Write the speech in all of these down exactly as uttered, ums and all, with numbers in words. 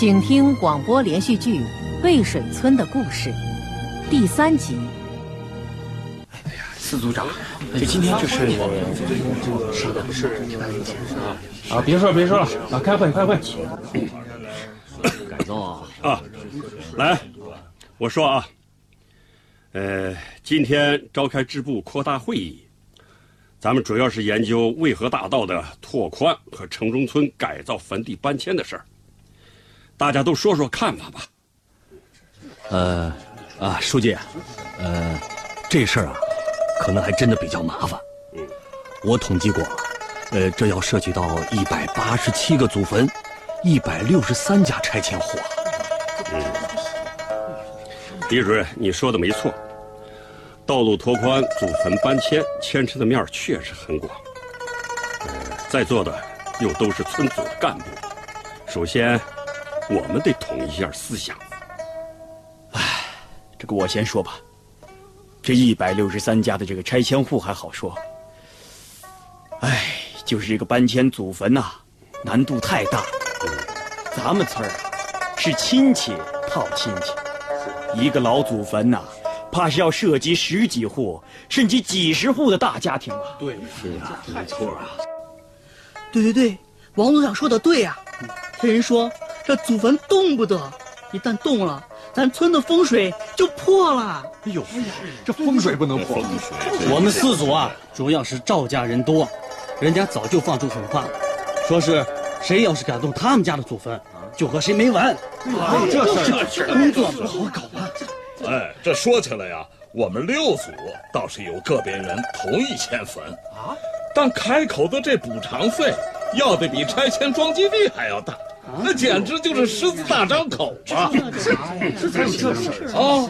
请听广播连续剧《渭水村的故事》第三集。 哎呀，司组长，这今天这是是的是啊！别说了，别说了啊！开会，开会。 改造啊啊！来，我说啊，呃，今天召开支部扩大会议，咱们主要是研究渭河大道的拓宽和城中村改造坟地搬迁的事儿。大家都说说看法吧。 呃，啊，书记，呃，这事儿啊，可能还真的比较麻烦。嗯，我统计过了，呃，这要涉及到一百八十七个祖坟，一百六十三家拆迁户啊。 嗯，李主任，你说的没错，道路拓宽、祖坟搬迁牵扯的面确实很广。呃，在座的又都是村组的干部，首先，我们得统一一下思想。 哎，这个我先说吧。这一百六十三家的这个拆迁户还好说，哎，就是这个搬迁祖坟呐、啊，难度太大。咱们村儿是亲戚套亲戚，一个老祖坟呐、啊，怕是要涉及十几户甚至几十户的大家庭啊。 对， 是啊，没错啊。 对对对，王组长说的对呀、啊。听人说这祖坟动不得，一旦动了，咱村的风水就破了。 哎呦，这风水不能破。 我们四组啊，主要是赵家人多，人家早就放出狠话了，说是谁要是敢动他们家的祖坟，就和谁没完。 哎，这事儿这工作不好搞啊。 哎，这说起来呀，我们六组倒是有个别人同意迁坟啊，但开口的这补偿费要得比拆迁庄基地还要大。那简直就是狮子大张口嘛！ 这才有这事儿啊！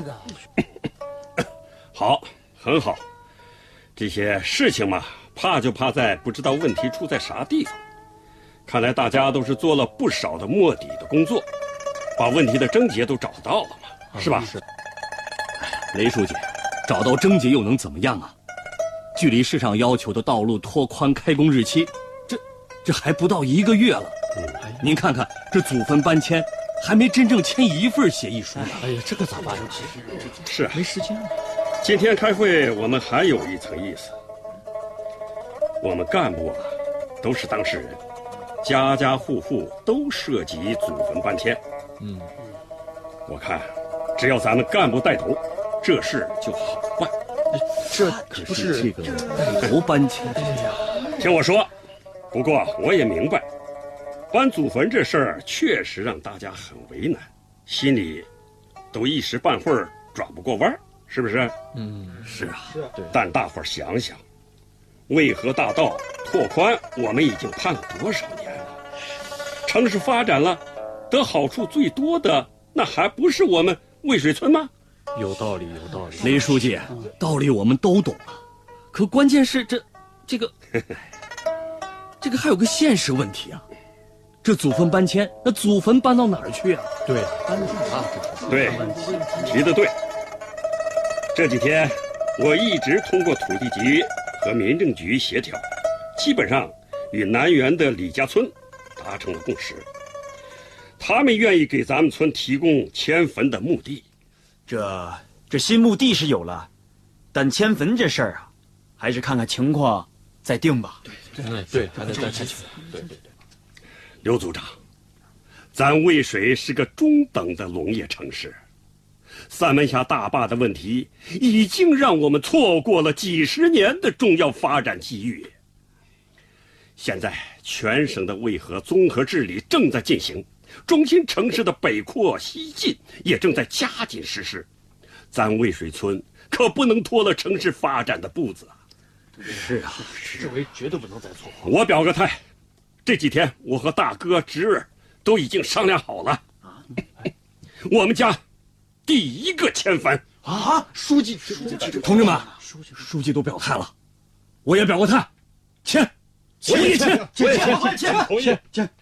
好，很好。这些事情嘛，怕就怕在不知道问题出在啥地方。看来大家都是做了不少的摸底的工作，把问题的症结都找到了嘛，是吧？ 是。雷书记，找到症结又能怎么样啊？距离市场要求的道路拓宽开工日期，这这还不到一个月了。您看看，这祖坟搬迁还没真正签一份协议书呢。 哎呀，这可咋办？ 是啊， 没时间了。 今天开会，我们还有一层意思。我们干部啊，都是当事人，家家户户都涉及祖坟搬迁。嗯，我看，只要咱们干部带头，这事就好办。 这可不是这个带头搬迁。 哎呀， 听我说，不过我也明白。搬祖坟这事儿确实让大家很为难，心里都一时半会儿转不过弯，是不是？ 嗯，是啊， 对。 但大伙儿想想，渭河大道拓宽，我们已经盼了多少年了？城市发展了，得好处最多的，那还不是我们渭水村吗？ 有道理，有道理。 雷书记，道理我们都懂了，可关键是这，这个，这个还有个现实问题啊。这祖坟搬迁，那祖坟搬到哪儿去啊？ 对，搬哪啊？ 对，提得对。这几天我一直通过土地局和民政局协调，基本上与南园的李家村达成了共识。他们愿意给咱们村提供迁坟的墓地。 这这新墓地是有了，但迁坟这事儿啊，还是看看情况再定吧。 对对对，还得再看情况。对对对。 刘组长，咱渭水是个中等的农业城市，三门峡大坝的问题已经让我们错过了几十年的重要发展机遇。现在全省的渭河综合治理正在进行，中心城市的北扩西进也正在加紧实施，咱渭水村可不能拖了城市发展的步子啊！ 是啊，这回绝对不能再错过。 我表个态。这几天我和大哥侄儿都已经商量好了，我们家第一个迁坟啊！书记， 同志们，书记都表态了，我也表个态，迁， 我也迁， 我也迁， 迁，迁，迁。